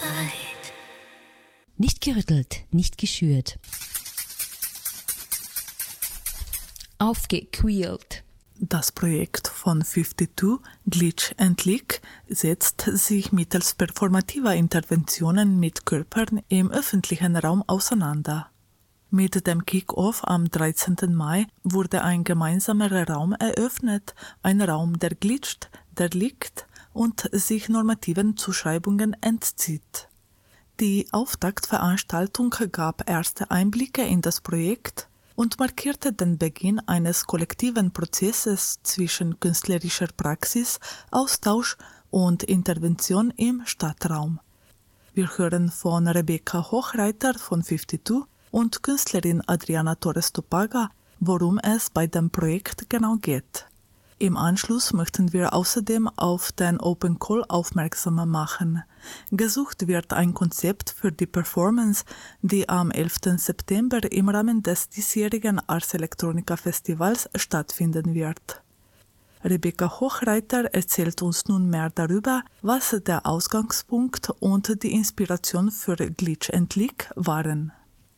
Nicht gerüttelt, nicht geschürt. Aufgequält. Das Projekt von 52, Glitch and Leak, setzt sich mittels performativer Interventionen mit Körpern im öffentlichen Raum auseinander. Mit dem Kick-Off am 13. Mai wurde ein gemeinsamer Raum eröffnet, ein Raum, der glitscht, der liegt und sich normativen Zuschreibungen entzieht. Die Auftaktveranstaltung gab erste Einblicke in das Projekt und markierte den Beginn eines kollektiven Prozesses zwischen künstlerischer Praxis, Austausch und Intervention im Stadtraum. Wir hören von Rebecca Hochreiter von 52 und Künstlerin Adriana Torres-Topaga, worum es bei dem Projekt genau geht. Im Anschluss möchten wir außerdem auf den Open Call aufmerksam machen. Gesucht wird ein Konzept für die Performance, die am 11. September im Rahmen des diesjährigen Ars Electronica Festivals stattfinden wird. Rebecca Hochreiter erzählt uns nun mehr darüber, was der Ausgangspunkt und die Inspiration für Glitch and Leak waren.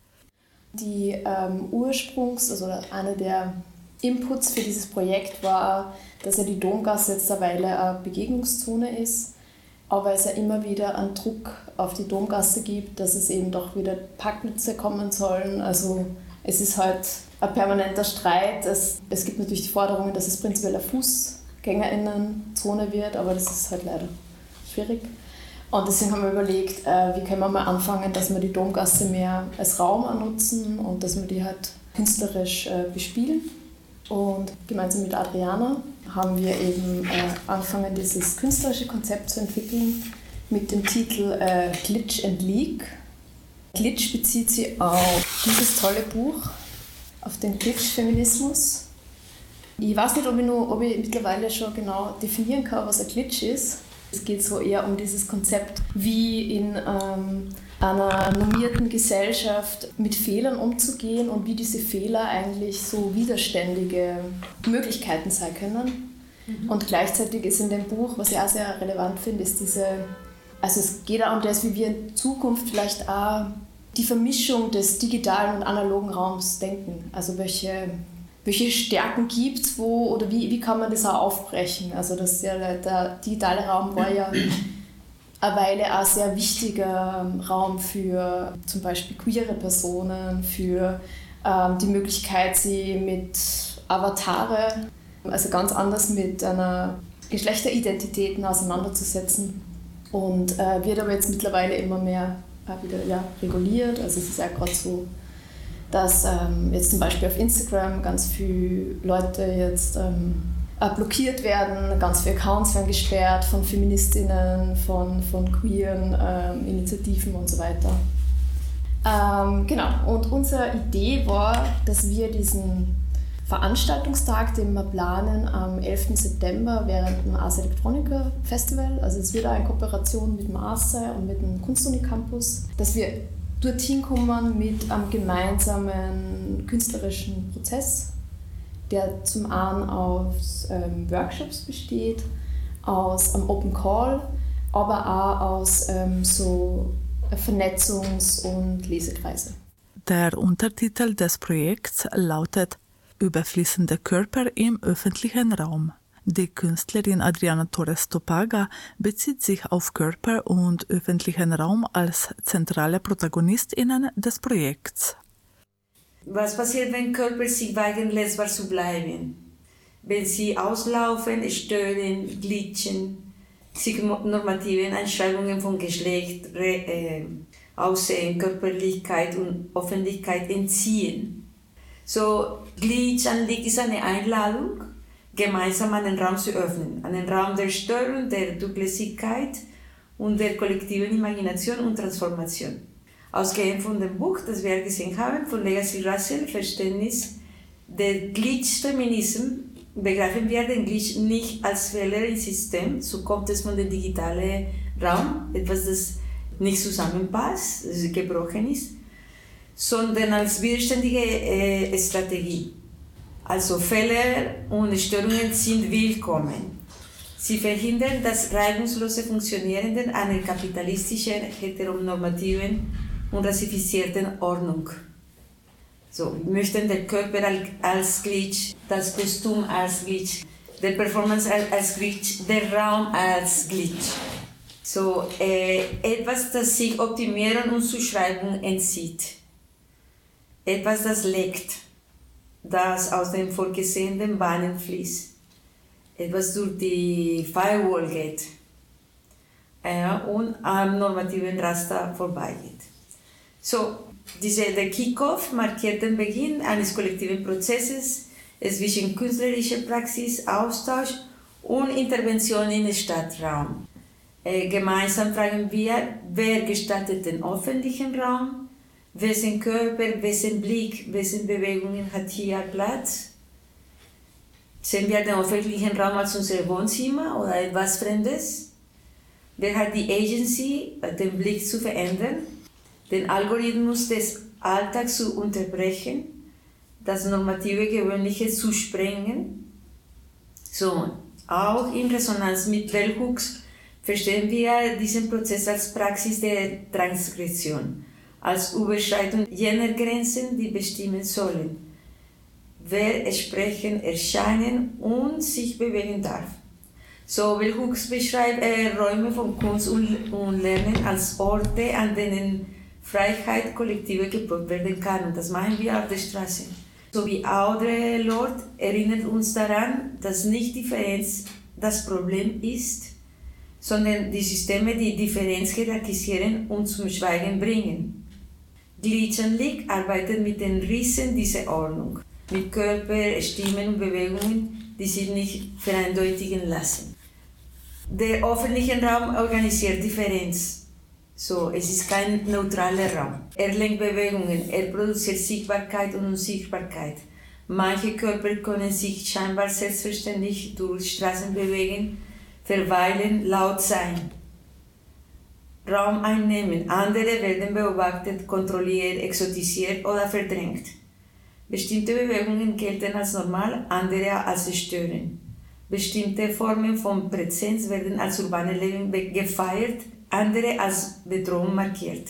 Die also eine der Inputs für dieses Projekt war, dass ja die Domgasse jetzt eine Weile eine Begegnungszone ist, aber es ja immer wieder einen Druck auf die Domgasse gibt, dass es eben doch wieder Parkplätze kommen sollen. Also es ist halt ein permanenter Streit. Es gibt natürlich die Forderungen, dass es prinzipiell eine FußgängerInnenzone wird, aber das ist halt leider schwierig. Und deswegen haben wir überlegt, wie können wir mal anfangen, dass wir die Domgasse mehr als Raum nutzen und dass wir die halt künstlerisch bespielen. Und gemeinsam mit Adriana haben wir eben angefangen, dieses künstlerische Konzept zu entwickeln mit dem Titel Glitch and Leak. Glitch bezieht sich auf dieses tolle Buch, auf den Glitch-Feminismus. Ich weiß nicht, ob ich mittlerweile schon genau definieren kann, was ein Glitch ist. Es geht so eher um dieses Konzept, wie in einer normierten Gesellschaft mit Fehlern umzugehen und wie diese Fehler eigentlich so widerständige Möglichkeiten sein können. Und gleichzeitig ist in dem Buch, was ich auch sehr relevant finde, ist also es geht auch um das, wie wir in Zukunft vielleicht auch die Vermischung des digitalen und analogen Raums denken. Also welche Stärken gibt es oder wie kann man das auch aufbrechen? Also das ja, der digitale Raum war ja eine Weile auch sehr wichtiger Raum für zum Beispiel queere Personen, für die Möglichkeit, sie mit Avatare, also ganz anders mit einer Geschlechteridentitäten auseinanderzusetzen. Und wird aber jetzt mittlerweile immer mehr wieder reguliert. Also es ist ja gerade so, dass jetzt zum Beispiel auf Instagram ganz viele Leute jetzt blockiert werden, ganz viele Accounts werden gesperrt von Feministinnen, von queeren Initiativen und so weiter. Genau, und unsere Idee war, dass wir diesen Veranstaltungstag, den wir planen, am 11. September während dem Ars Electronica Festival, also es wird auch in Kooperation mit dem Ars und mit dem Kunstuni-Campus, dass wir dorthin kommen mit einem gemeinsamen künstlerischen Prozess, der zum einen aus Workshops besteht, aus einem Open Call, aber auch aus so Vernetzungs- und Lesekreise. Der Untertitel des Projekts lautet Überfließende Körper im öffentlichen Raum. Die Künstlerin Adriana Torres-Topaga bezieht sich auf Körper und öffentlichen Raum als zentrale ProtagonistInnen des Projekts. Was passiert, wenn Körper sich weigern, lesbar zu bleiben? Wenn sie auslaufen, stören, glitschen, sich normativen Einschreibungen von Geschlecht, Aussehen, Körperlichkeit und Öffentlichkeit entziehen. So, Glitch and Leak ist eine Einladung, gemeinsam einen Raum zu öffnen. Einen Raum der Störung, der Durchlässigkeit und der kollektiven Imagination und Transformation. Ausgehend von dem Buch, das wir gesehen haben, von Legacy Russell, Verständnis der Glitch-Feminismus, begreifen wir den Glitch nicht als Fehler im System, so kommt es von dem digitalen Raum, etwas, das nicht zusammenpasst, das gebrochen ist, sondern als widerständige Strategie. Also Fehler und Störungen sind willkommen. Sie verhindern das reibungslose Funktionieren einer kapitalistischen, heteronormativen und rassifizierten Ordnung. So, wir möchten den Körper als Glitch, das Kostüm als Glitch, die Performance als Glitch, der Raum als Glitch. So, etwas, das sich Optimierung und Zuschreibung entzieht. Etwas, das leckt, das aus den vorgesehenen Bahnen fließt. Etwas durch die Firewall geht und am normativen Raster vorbeigeht. So, der Kickoff markiert den Beginn eines kollektiven Prozesses zwischen künstlerischer Praxis, Austausch und Intervention in den Stadtraum. Gemeinsam fragen wir, wer gestaltet den öffentlichen Raum, wessen Körper, wessen Blick, wessen Bewegungen hat hier Platz. Sehen wir den öffentlichen Raum als unser Wohnzimmer oder etwas Fremdes? Wer hat die Agency, den Blick zu verändern, den Algorithmus des Alltags zu unterbrechen, das normative Gewöhnliche zu sprengen? So, auch in Resonanz mit Bell Hooks verstehen wir diesen Prozess als Praxis der Transgression, als Überschreitung jener Grenzen, die bestimmen sollen, wer sprechen, erscheinen und sich bewegen darf. So, Bell Hooks beschreibt Räume von Kunst und Lernen als Orte, an denen Freiheit kollektiv geprobt werden kann. Und das machen wir auf der Straße. So wie Audre Lorde erinnert uns daran, dass nicht Differenz das Problem ist, sondern die Systeme, die Differenz hierarchisieren und zum Schweigen bringen. Glitch and Leak arbeitet mit den Rissen dieser Ordnung, mit Körper, Stimmen und Bewegungen, die sich nicht vereindeutigen lassen. Der öffentliche Raum organisiert Differenz. So, es ist kein neutraler Raum. Er lenkt Bewegungen, er produziert Sichtbarkeit und Unsichtbarkeit. Manche Körper können sich scheinbar selbstverständlich durch Straßen bewegen, verweilen, laut sein, Raum einnehmen. Andere werden beobachtet, kontrolliert, exotisiert oder verdrängt. Bestimmte Bewegungen gelten als normal, andere als störend. Bestimmte Formen von Präsenz werden als urbane Leben gefeiert, andere als Bedrohung markiert.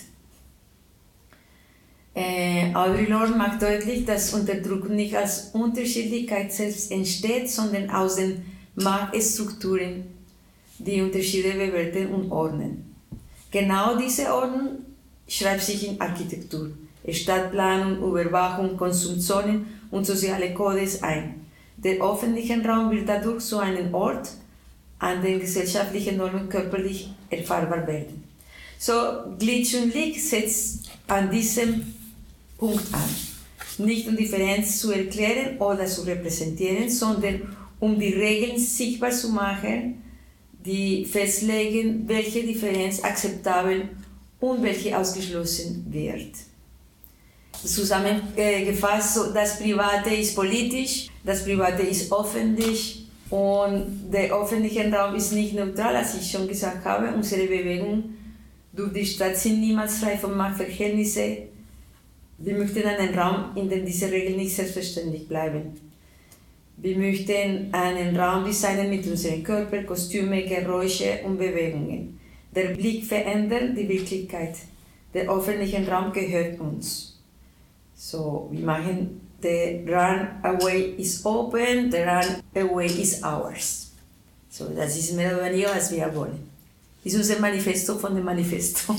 Audre Lorde macht deutlich, dass Unterdrückung nicht als Unterschiedlichkeit selbst entsteht, sondern aus den Machtstrukturen, die Unterschiede bewerten und ordnen. Genau diese Ordnung schreibt sich in Architektur, Stadtplanung, Überwachung, Konsumzonen und soziale Codes ein. Der öffentliche Raum wird dadurch zu einem Ort, an dem gesellschaftliche Normen körperlich erfahrbar werden. So, Glitch und Leak setzt an diesem Punkt an. Nicht um Differenz zu erklären oder zu repräsentieren, sondern um die Regeln sichtbar zu machen, die festlegen, welche Differenz akzeptabel und welche ausgeschlossen wird. Zusammengefasst, so, das Private ist politisch, das Private ist öffentlich und der öffentliche Raum ist nicht neutral, als ich schon gesagt habe. Unsere Bewegungen durch die Stadt sind niemals frei von Machtverhältnissen. Wir möchten einen Raum, in dem diese Regeln nicht selbstverständlich bleiben. Wir möchten einen Raum designen mit unserem Körper, Kostüme, Geräusche und Bewegungen. Der Blick verändert die Wirklichkeit. Der öffentliche Raum gehört uns. So, wir machen the runaway is open, the runaway is ours. So, das ist mehr oder weniger, was wir wollen. Das ist unser Manifesto von dem Manifesto.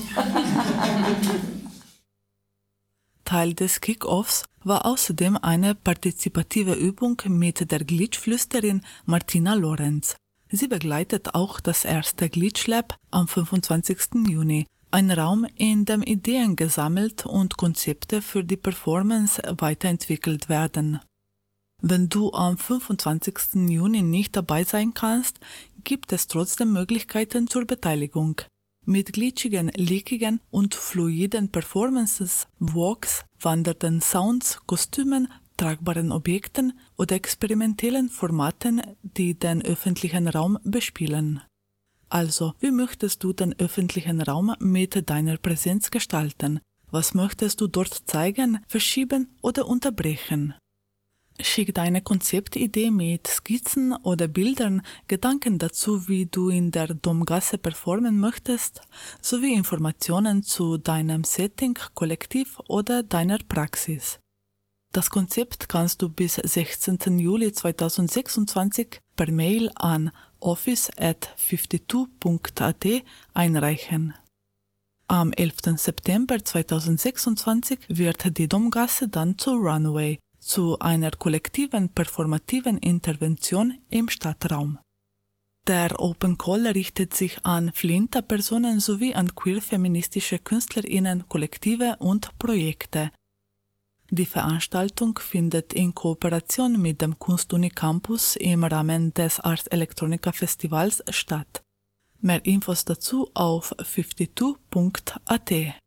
Teil des Kick-Offs war außerdem eine partizipative Übung mit der Glitch-Flüsterin Martina Lorenz. Sie begleitet auch das erste Glitch Lab am 25. Juni, ein Raum, in dem Ideen gesammelt und Konzepte für die Performance weiterentwickelt werden. Wenn du am 25. Juni nicht dabei sein kannst, gibt es trotzdem Möglichkeiten zur Beteiligung. Mit glitschigen, leakigen und fluiden Performances, Walks, wandernden Sounds, Kostümen, tragbaren Objekten oder experimentellen Formaten, die den öffentlichen Raum bespielen. Also, wie möchtest du den öffentlichen Raum mit deiner Präsenz gestalten? Was möchtest du dort zeigen, verschieben oder unterbrechen? Schick deine Konzeptidee mit Skizzen oder Bildern, Gedanken dazu, wie du in der Domgasse performen möchtest, sowie Informationen zu deinem Setting, Kollektiv oder deiner Praxis. Das Konzept kannst du bis 16. Juli 2026 per Mail an office@52.at einreichen. Am 11. September 2026 wird die Domgasse dann zur Runway, zu einer kollektiven performativen Intervention im Stadtraum. Der Open Call richtet sich an Flinter-Personen sowie an queer-feministische KünstlerInnen, Kollektive und Projekte. Die Veranstaltung findet in Kooperation mit dem Kunstuni Campus im Rahmen des Ars Electronica Festivals statt. Mehr Infos dazu auf 52.at.